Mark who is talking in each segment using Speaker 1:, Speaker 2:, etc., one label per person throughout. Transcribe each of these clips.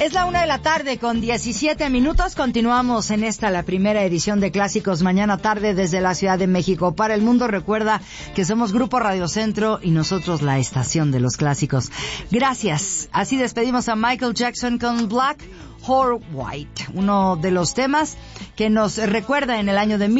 Speaker 1: Es la 1:00 con 17 minutos. Continuamos en esta, la primera edición de Clásicos Mañana Tarde desde la Ciudad de México. Para el mundo, recuerda que somos Grupo Radio Centro y nosotros la estación de los clásicos. Gracias. Así despedimos a Michael Jackson con Black or White, uno de los temas que nos recuerda en el año de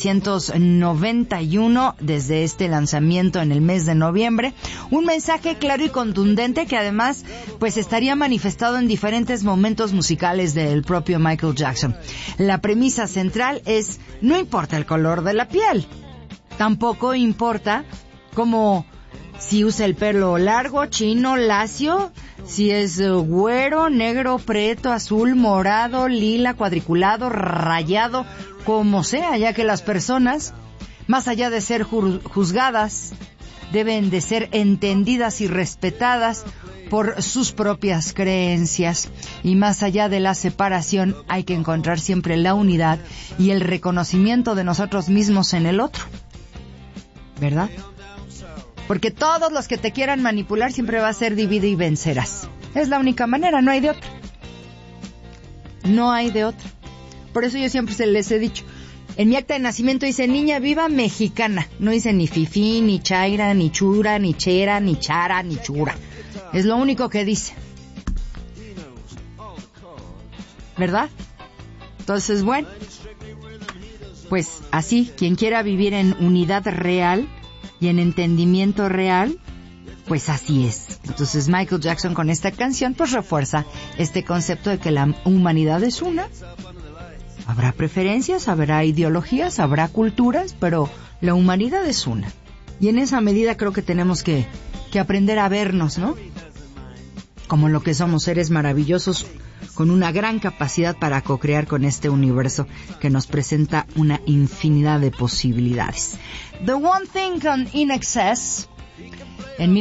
Speaker 1: 1991, desde este lanzamiento en el mes de noviembre, un mensaje claro y contundente que además pues estaría manifestado en diferentes momentos musicales del propio Michael Jackson. La premisa central es: no importa el color de la piel, tampoco importa como si usa el pelo largo, chino, lacio, si es güero, negro, preto, azul, morado, lila, cuadriculado, rayado, como sea, ya que las personas, más allá de ser juzgadas, deben de ser entendidas y respetadas por sus propias creencias. Y más allá de la separación, hay que encontrar siempre la unidad y el reconocimiento de nosotros mismos en el otro, ¿verdad? Porque todos los que te quieran manipular siempre va a ser divide y vencerás. Es la única manera, no hay de otra. No hay de otra. Por eso yo siempre les he dicho, en mi acta de nacimiento dice niña viva mexicana. No dice ni fifí, ni chaira, ni chura, ni chera, ni chara, ni chura. Es lo único que dice, ¿verdad? Entonces, bueno, pues así, quien quiera vivir en unidad real y en entendimiento real, pues así es. Entonces Michael Jackson con esta canción pues refuerza este concepto de que la humanidad es una. Habrá preferencias, habrá ideologías, habrá culturas, pero la humanidad es una. Y en esa medida creo que tenemos que aprender a vernos, ¿no? Como lo que somos, seres maravillosos con una gran capacidad para co-crear con este universo que nos presenta una infinidad de posibilidades. The One Thing con In Excess. En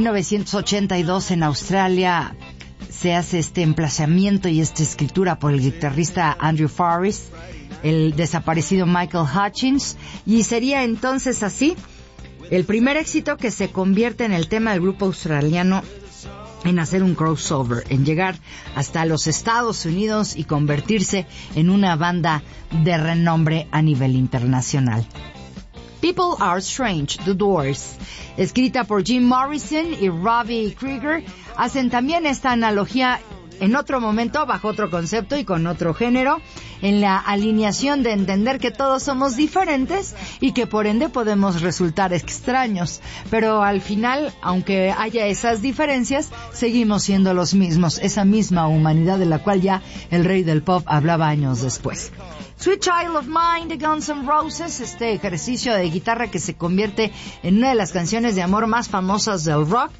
Speaker 1: 1982 en Australia se hace este emplazamiento y esta escritura por el guitarrista Andrew Farriss, el desaparecido Michael Hutchins, y sería entonces así el primer éxito que se convierte en el tema del grupo australiano en hacer un crossover, en llegar hasta los Estados Unidos y convertirse en una banda de renombre a nivel internacional. People Are Strange, The Doors, escrita por Jim Morrison y Robbie Krieger, hacen también esta analogía en otro momento, bajo otro concepto y con otro género, en la alineación de entender que todos somos diferentes y que por ende podemos resultar extraños, pero al final, aunque haya esas diferencias, seguimos siendo los mismos, esa misma humanidad de la cual ya el rey del pop hablaba años después. Sweet Child of Mine de Guns N' Roses, este ejercicio de guitarra que se convierte en una de las canciones de amor más famosas del rock,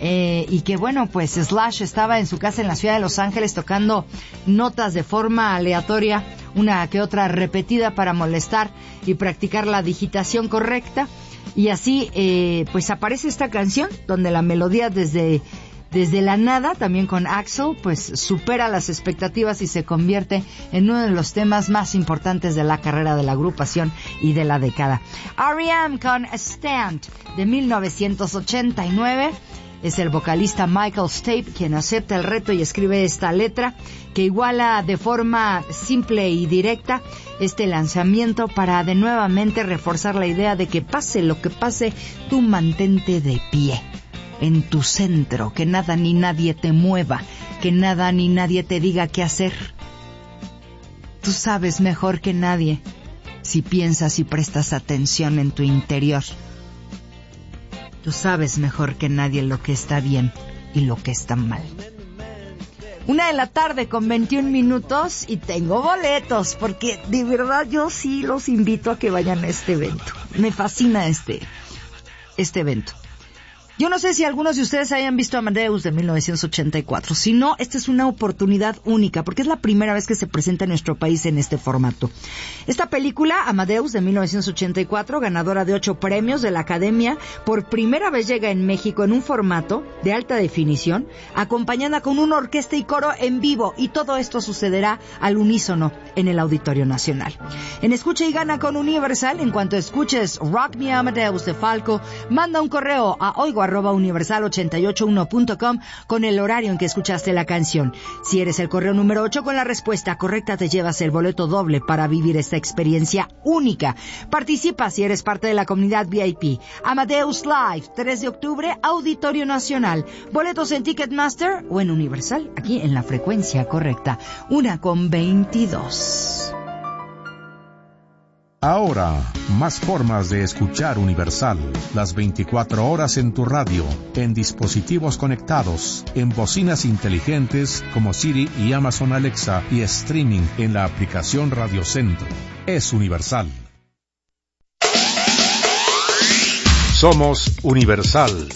Speaker 1: y que bueno, pues Slash estaba en su casa en la ciudad de Los Ángeles tocando notas de forma aleatoria, una que otra repetida para molestar y practicar la digitación correcta, y así pues aparece esta canción donde la melodía desde la nada, también con Axl, pues supera las expectativas y se convierte en uno de los temas más importantes de la carrera de la agrupación y de la década. R.E.M. con Stand de 1989. Es el vocalista Michael Stipe quien acepta el reto y escribe esta letra que iguala de forma simple y directa este lanzamiento para de nuevamente reforzar la idea de que pase lo que pase, tú mantente de pie en tu centro, que nada ni nadie te mueva, que nada ni nadie te diga qué hacer. Tú sabes mejor que nadie si piensas y prestas atención en tu interior. Tú sabes mejor que nadie lo que está bien y lo que está mal. 1:00 con 21 minutos y tengo boletos, porque de verdad yo sí los invito a que vayan a este evento. Me fascina este evento. Yo no sé si algunos de ustedes hayan visto Amadeus de 1984. Si no, esta es una oportunidad única, porque es la primera vez que se presenta en nuestro país en este formato. Esta película, Amadeus de 1984, ganadora de 8 premios de la Academia, por primera vez llega en México en un formato de alta definición, acompañada con una orquesta y coro en vivo, y todo esto sucederá al unísono en el Auditorio Nacional. En Escucha y Gana con Universal, en cuanto escuches Rock Me Amadeus de Falco, manda un correo a Oigo info@universal881.com con el horario en que escuchaste la canción. Si eres el correo número 8 con la respuesta correcta, te llevas el boleto doble para vivir esta experiencia única. Participa si eres parte de la comunidad VIP. Amadeus Live, 3 de octubre, Auditorio Nacional. Boletos en Ticketmaster o en Universal, aquí en la frecuencia correcta. 1:22.
Speaker 2: Ahora, más formas de escuchar Universal. Las 24 horas en tu radio, en dispositivos conectados, en bocinas inteligentes como Siri y Amazon Alexa y streaming en la aplicación Radio Centro. Es Universal. Somos Universal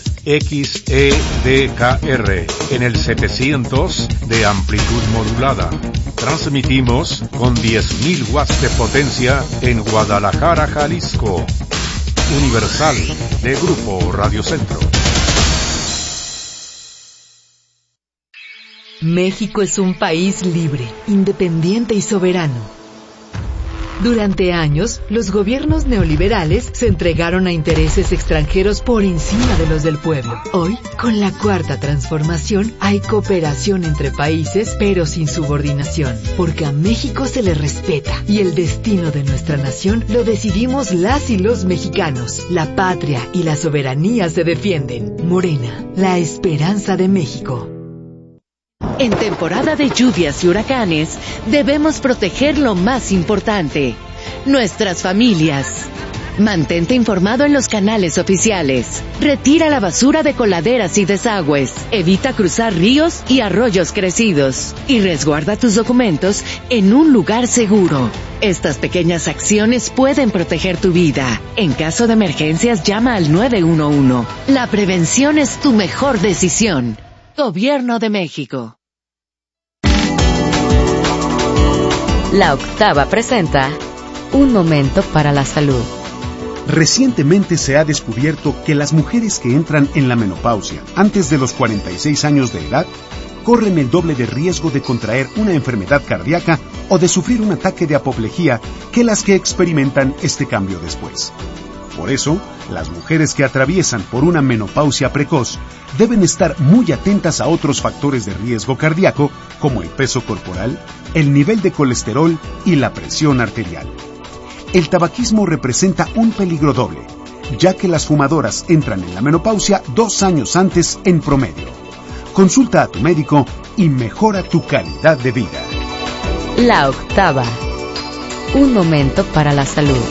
Speaker 2: XEDKR en el 700 de amplitud modulada. Transmitimos con 10.000 watts de potencia en Guadalajara, Jalisco. Universal de Grupo Radio Centro.
Speaker 3: México es un país libre, independiente y soberano. Durante años, los gobiernos neoliberales se entregaron a intereses extranjeros por encima de los del pueblo. Hoy, con la Cuarta Transformación, hay cooperación entre países, pero sin subordinación, porque a México se le respeta y el destino de nuestra nación lo decidimos las y los mexicanos. La patria y la soberanía se defienden. Morena, la esperanza de México.
Speaker 4: En temporada de lluvias y huracanes, debemos proteger lo más importante, nuestras familias. Mantente informado en los canales oficiales. Retira la basura de coladeras y desagües. Evita cruzar ríos y arroyos crecidos. Y resguarda tus documentos en un lugar seguro. Estas pequeñas acciones pueden proteger tu vida. En caso de emergencias, llama al 911. La prevención es tu mejor decisión. Gobierno de México.
Speaker 5: La Octava presenta Un momento para la salud.
Speaker 6: Recientemente se ha descubierto que las mujeres que entran en la menopausia antes de los 46 años de edad corren el doble de riesgo de contraer una enfermedad cardíaca o de sufrir un ataque de apoplejía que las que experimentan este cambio después. Por eso, las mujeres que atraviesan por una menopausia precoz deben estar muy atentas a otros factores de riesgo cardíaco como el peso corporal, el nivel de colesterol y la presión arterial. El tabaquismo representa un peligro doble, ya que las fumadoras entran en la menopausia 2 años antes en promedio. Consulta a tu médico y mejora tu calidad de vida.
Speaker 5: La Octava. Un momento para la salud.